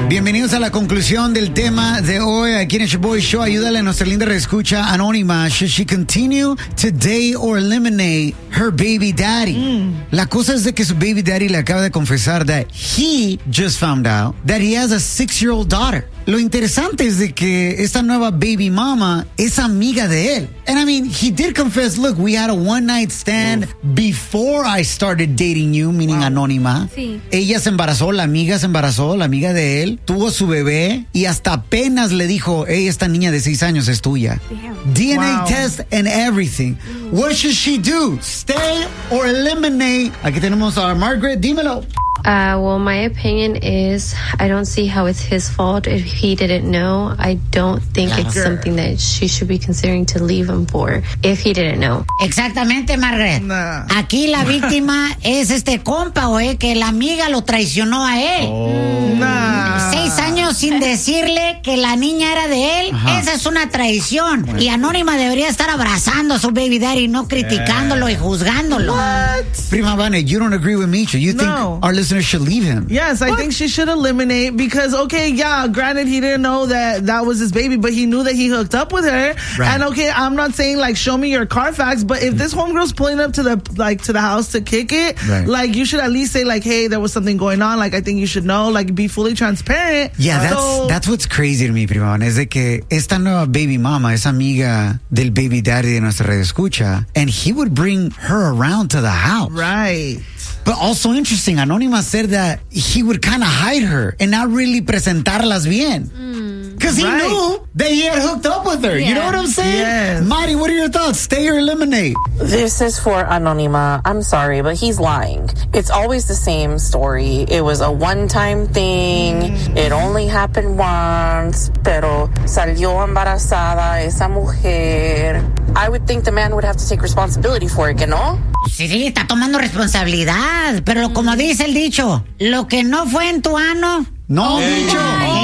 Bienvenidos a la conclusión del tema de hoy aquí en el Shaboy Show. Ayúdale a nuestra linda reescucha anónima. Should she continue to date or eliminate her baby daddy? La cosa es de que su baby daddy le acaba de confesar that he just found out that he has a 6-year-old daughter. Lo interesante es de que esta nueva baby mama es amiga de él. And I mean, he did confess, look, we had a one-night stand before I started dating you, meaning Anónima. Sí. Ella se embarazó, la amiga de él, tuvo su bebé y hasta apenas le dijo, hey, esta niña de 6 años es tuya. Damn. DNA test and everything. What should she do? Stay or eliminate? Aquí tenemos a Margaret, dímelo. Well, my opinion is I don't see how it's his fault if he didn't know. I don't think it's something that she should be considering to leave him for if he didn't know. Exactamente, Margaret. Nah. Aquí la víctima es este compa, güey, que la amiga lo traicionó a él. Nah. 6 años sin decirle que la niña era de él. Ajá. Esa es una traición. Y Anónima debería estar abrazando a su baby daddy, no criticándolo y juzgándolo. Prima Vane, you don't agree with Misha. You think No. our listeners should leave him? Yes, I think she should eliminate because, okay, yeah, granted, he didn't know that was his baby, but he knew that he hooked up with her. Right. And okay, I'm not saying like show me your Carfax, but if this homegirl's pulling up to the house to kick it, Right. like you should at least say like, hey, there was something going on. Like I think you should know. Like be fully transparent. Yeah, So- that's what's crazy to me, Prima Vane, es de que esta nueva baby mama es amiga del baby daddy de nuestra red escucha, and he would bring her around to the house. Right. But also interesting, Anónima said that he would kind of hide her and not really presentarlas bien. Because he Right. knew that he had hooked up with her. You know what I'm saying? Yes. Mari, what are your thoughts? Stay or eliminate? This is for Anónima. I'm sorry, but he's lying. It's always the same story. It was a one-time thing. It only happened once. Pero salió embarazada esa mujer. I would think the man would have to take responsibility for it, ¿que no? Sí, está tomando responsabilidad. Pero como dice el dicho, lo que no fue en tu ano... No, dicho.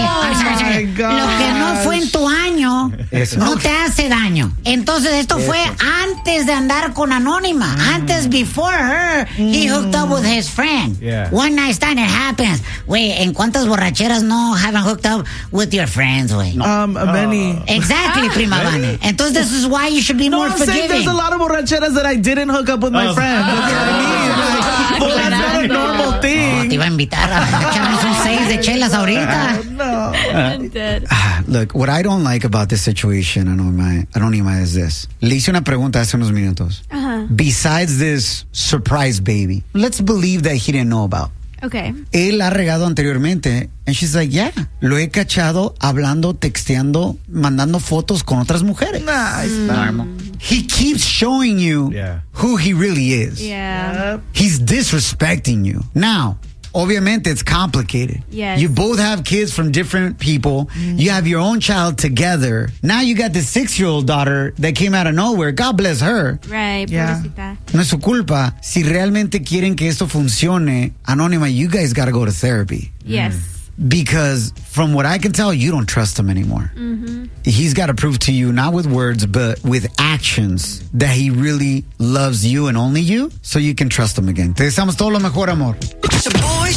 my gosh. Lo que no fue en tu año Eso. no te hace daño. Entonces esto fue antes de andar con Anónima. Antes, before her, he hooked up with his friend. Yeah. One night stand, it happens. Güey, ¿en cuántas borracheras no haven't hooked up with your friends, güey? Many. Exactly, Prima Vane. Entonces this is why you should be No, more I'm saying there's forgiving. a lot of borracheras that I didn't hook up with my friends. You know what I mean? Like, well, that's not a normal No, te thing. iba a invitar a echarnos un 6 de chelas ahorita. No. I'm dead. Look, what I don't like about this situation, Anónima, is this. Le hice una pregunta hace unos minutos. Besides this surprise baby, let's believe that he didn't know about. Okay. Él ha regado anteriormente. And she's like, yeah, lo he cachado hablando, texteando, mandando fotos con otras mujeres. Nah, it's normal. He keeps showing you Yeah. who he really is. Yeah. He's disrespecting you. Now, obviamente, it's complicated. Yes. You both have kids from different people. You have your own child together. Now you got this 6-year-old daughter that came out of nowhere. God bless her. Right. Yeah. Pobrecita. No es su culpa. Si realmente quieren que esto funcione, Anónima, you guys got to go to therapy. Yes. Because from what I can tell, you don't trust him anymore. He's got to prove to you, not with words, but with actions, that he really loves you and only you, so you can trust him again. Te deseamos todo lo mejor, amor.